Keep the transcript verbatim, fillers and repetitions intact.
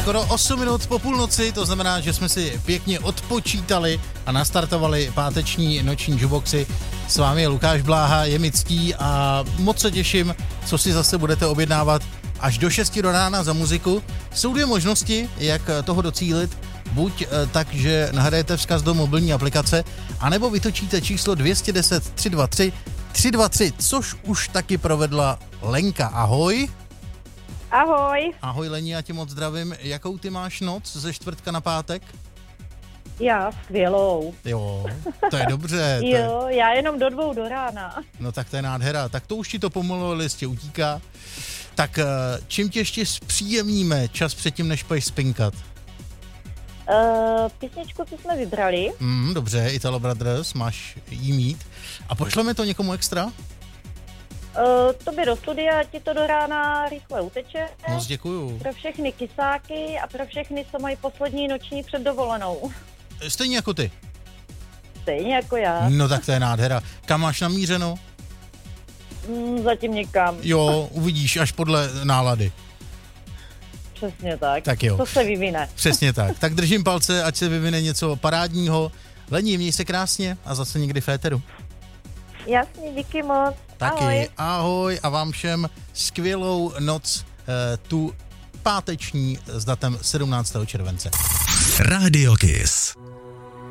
skoro osm minut po půlnoci, to znamená, že jsme si pěkně odpočítali a nastartovali páteční noční juboxy. S vámi je Lukáš Bláha, je mi ctí a moc se těším, co si zase budete objednávat až do šesti do rána za muziku. Jsou dvě možnosti, jak toho docílit. Buď tak, že nahrajete vzkaz do mobilní aplikace, anebo vytočíte číslo dvě jedna deset tři dva tři tři dva tři, což už taky provedla Lenka. Ahoj. Ahoj. Ahoj Leni, já tě moc zdravím. Jakou ty máš noc ze čtvrtka na pátek? Já skvělou. Jo, to je dobře. To je... Jo, já jenom do dvou do rána. No tak to je nádhera. Tak to už ti to pomalu listě utíká. Tak čím tě ještě zpříjemníme čas předtím, než půjdeš spinkat? Uh, písničku si jsme vybrali. Mm, dobře, Italo Brothers, máš jí mít. A pošleme to někomu extra? Uh, tobě do studia, ti to do rána rychle uteče. Moc děkuju. Pro všechny kysáky a pro všechny, co mají poslední noční před dovolenou. Stejně jako ty. Stejně jako já. No tak to je nádhera. Kam máš namířeno? Mm, zatím někam. Jo, uvidíš až podle nálady. Přesně tak. Tak jo. To se vyvine. Přesně tak. Tak držím palce, ať se vyvine něco parádního. Leni, měj se krásně a zase někdy v éteru. Jasně, díky moc. Taky. Ahoj. Ahoj a vám všem skvělou noc, eh, tu páteční s datem sedmnáctého července. Radio Kiss.